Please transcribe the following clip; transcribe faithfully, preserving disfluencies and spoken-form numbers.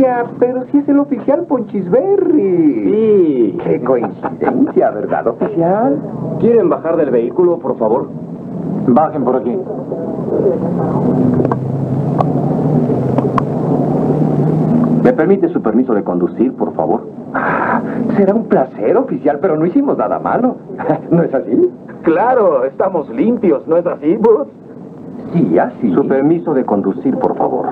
Vaya, pero si es el oficial Ponchisberry. Sí. Qué coincidencia, ¿verdad, oficial? ¿Quieren bajar del vehículo, por favor? Bajen por aquí. ¿Me permite su permiso de conducir, por favor? Ah, será un placer, oficial, pero no hicimos nada malo. ¿No es así? Claro, estamos limpios, ¿no es así, Boots? Sí, así. Su permiso de conducir, por favor.